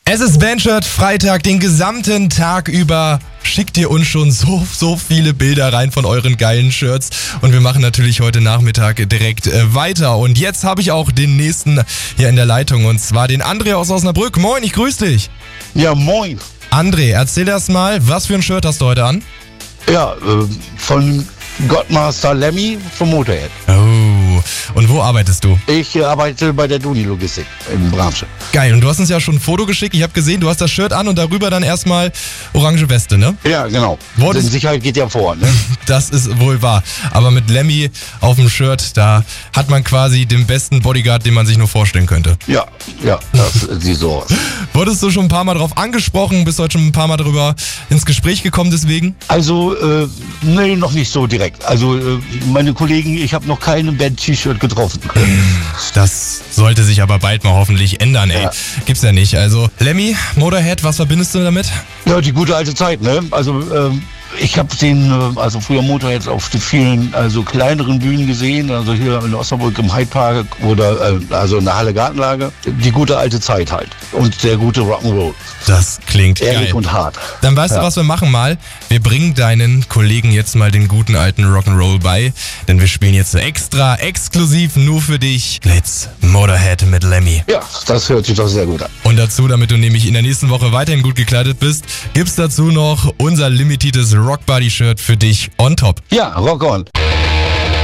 Es ist Bandshirt Freitag, den gesamten Tag über schickt ihr uns schon so viele Bilder rein von euren geilen Shirts und wir machen natürlich heute Nachmittag direkt weiter. Und jetzt habe ich auch den nächsten hier in der Leitung und zwar den André aus Osnabrück. Moin, ich grüße dich. Ja, moin. André, erzähl erst mal, was für ein Shirt hast du heute an? Ja, von Godmaster Lemmy vom Motorhead. Oh, und wo arbeitest du? Ich arbeite bei der Duni Logistik in Bramsche. Geil, und du hast uns ja schon ein Foto geschickt. Ich habe gesehen, du hast das Shirt an und darüber dann erstmal orange Weste, ne? Ja, genau. Denn Sicherheit geht ja vor, ne? Das ist wohl wahr. Aber mit Lemmy auf dem Shirt, da hat man quasi den besten Bodyguard, den man sich nur vorstellen könnte. Ja, das sieht so aus. Wurdest du schon ein paar Mal drauf angesprochen? Bist du heute schon ein paar Mal darüber ins Gespräch gekommen deswegen? Also, nee, noch nicht so direkt. Also, meine Kollegen, ich habe noch keinen Band-T-Shirt getroffen. Das sollte sich aber bald mal hoffentlich ändern, ey. Ja. Gibt's ja nicht. Also, Lemmy, Motorhead, was verbindest du damit? Ja, die gute alte Zeit, ne? Also, ich habe den, also früher Motorhead auf den vielen, also kleineren Bühnen gesehen, also hier in Osnabrück im Hyde Park oder also in der Halle Gartenlage. Die gute alte Zeit halt und der gute Rock'n'Roll. Das klingt Ehrlich geil. und hart. Dann weißt du, was wir machen mal? Wir bringen deinen Kollegen jetzt mal den guten alten Rock'n'Roll bei, denn wir spielen jetzt so extra, exklusiv nur für dich Let's Motorhead mit Lemmy. Ja, das hört sich doch sehr gut an. Und dazu, damit du nämlich in der nächsten Woche weiterhin gut gekleidet bist, gibt's dazu noch unser limitiertes Rockbody-Shirt für dich on top. Ja, rock on.